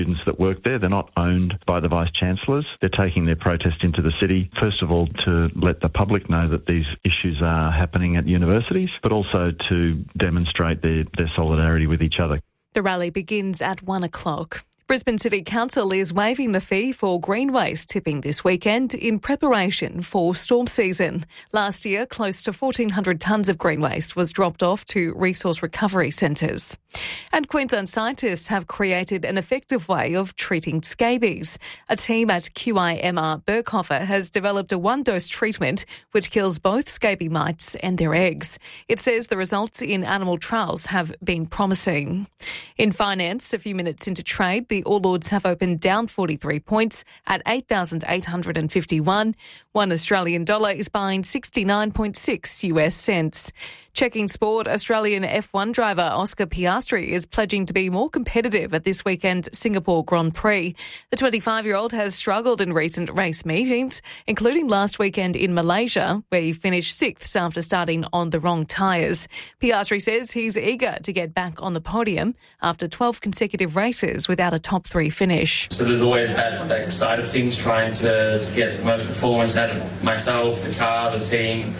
students that work there. They're not owned by the Vice-Chancellors. They're taking their protest into the city, first of all, to let the public know that these issues are happening at universities, but also to demonstrate their solidarity with each other. The rally begins at 1 o'clock. Brisbane City Council is waiving the fee for green waste tipping this weekend in preparation for storm season. Last year, close to 1,400 tonnes of green waste was dropped off to resource recovery centres. And Queensland scientists have created an effective way of treating scabies. A team at QIMR Berghofer has developed a one-dose treatment which kills both scaby mites and their eggs. It says the results in animal trials have been promising. In finance, a few minutes into trade, the All Ords have opened down 43 points at 8,851. One Australian dollar is buying 69.6 US cents. Checking sport, Australian F1 driver Oscar Piastri is pledging to be more competitive at this weekend's Singapore Grand Prix. The 25-year-old has struggled in recent race meetings, including last weekend in Malaysia, where he finished 6th after starting on the wrong tyres. Piastri says he's eager to get back on the podium after 12 consecutive races without a top 3 finish. So there's always that side of things, trying to get the most performance out of myself, the car, the team,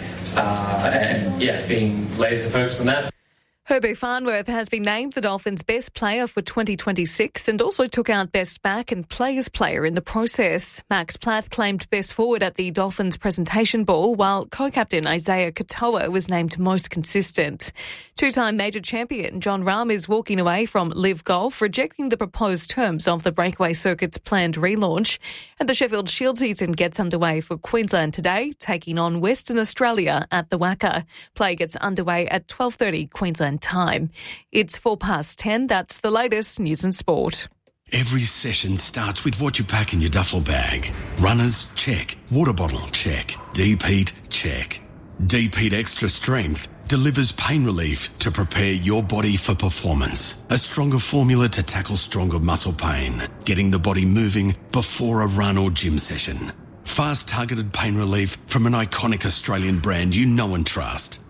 being laser focused on that. Herbert Farnworth has been named the Dolphins' best player for 2026 and also took out best back and players player in the process. Max Plath claimed best forward at the Dolphins presentation ball, while co-captain Isaiah Katoa was named most consistent. Two-time major champion John Rahm is walking away from Live Golf, rejecting the proposed terms of the breakaway circuit's planned relaunch. And the Sheffield Shield season gets underway for Queensland today, taking on Western Australia at the WACA. Play gets underway at 12:30 Queensland time. It's 10:04. That's the latest news and sport. Every session starts with what you pack in your duffel bag. Runners, check. Water bottle, check. Deep heat, check. Deep Heat Extra Strength delivers pain relief to prepare your body for performance. A stronger formula to tackle stronger muscle pain, getting the body moving before a run or gym session. Fast targeted pain relief from an iconic Australian brand you know and trust.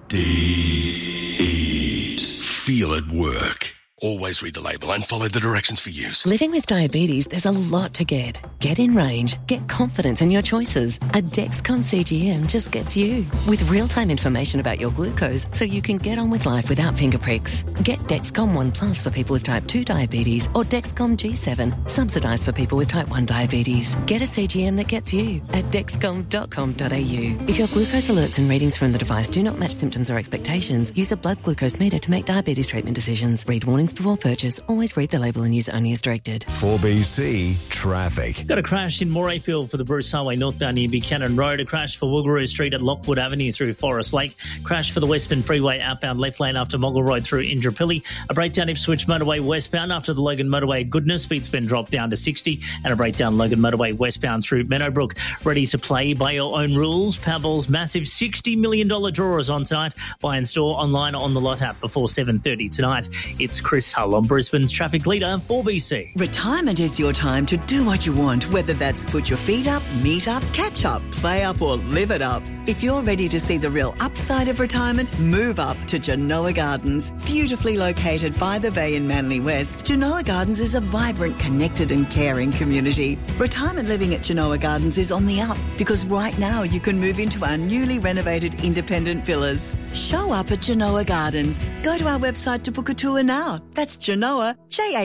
Feel it work. Always read the label and follow the directions for use. Living with diabetes, there's a lot to get. Get in range. Get confidence in your choices. A Dexcom CGM just gets you. With real-time information about your glucose so you can get on with life without finger pricks. Get Dexcom One Plus for people with type 2 diabetes or Dexcom G7, subsidised for people with type 1 diabetes. Get a CGM that gets you at dexcom.com.au. If your glucose alerts and readings from the device do not match symptoms or expectations, use a blood glucose meter to make diabetes treatment decisions. Read warnings before purchase. Always read the label and use only as directed. 4BC Traffic. Got a crash in Morayfield for the Bruce Highway northbound near Buchanan Road. A crash for Woogaroo Street at Lockwood Avenue through Forest Lake. Crash for the Western Freeway outbound left lane after Moggle Road through Indooroopilly. A breakdown Ipswich Motorway westbound after the Logan Motorway Goodness. Speed's been dropped down to 60. And a breakdown Logan Motorway westbound through Meadowbrook. Ready to play by your own rules. Powerball's massive $60 million draw is on site. Buy and store online on the Lot app before 7:30 tonight. It's Chris Hull on Brisbane's traffic leader, 4BC. Retirement is your time to do what you want, whether that's put your feet up, meet up, catch up, play up or live it up. If you're ready to see the real upside of retirement, move up to Genoa Gardens. Beautifully located by the bay in Manly West, Genoa Gardens is a vibrant, connected and caring community. Retirement living at Genoa Gardens is on the up because right now you can move into our newly renovated independent villas. Show up at Genoa Gardens. Go to our website to book a tour now. That's Genoa,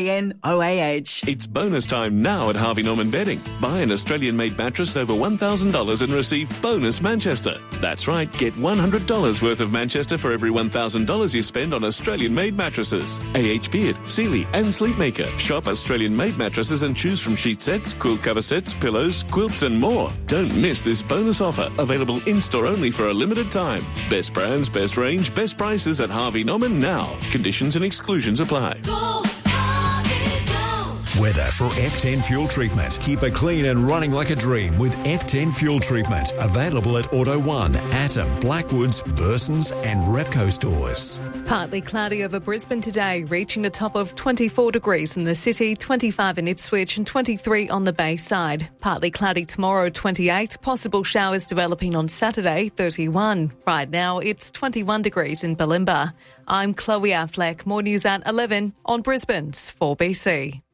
Janoah. It's bonus time now at Harvey Norman Bedding. Buy an Australian-made mattress over $1,000 and receive bonus Manchester. That's right, get $100 worth of Manchester for every $1,000 you spend on Australian-made mattresses. AH Beard, Sealy and Sleepmaker. Shop Australian-made mattresses and choose from sheet sets, quilt cover sets, pillows, quilts and more. Don't miss this bonus offer, available in-store only for a limited time. Best brands, best range, best prices at Harvey Norman now. Conditions and exclusions apply. Weather for F10 Fuel Treatment. Keep it clean and running like a dream with F10 Fuel Treatment. Available at Auto One, Atom, Blackwoods, Burson's and Repco stores. Partly cloudy over Brisbane today, reaching a top of 24 degrees in the city, 25 in Ipswich and 23 on the Bay side. Partly cloudy tomorrow, 28. Possible showers developing on Saturday, 31. Right now, it's 21 degrees in Bulimba. I'm Chloe Affleck. More news at 11 on Brisbane's 4BC.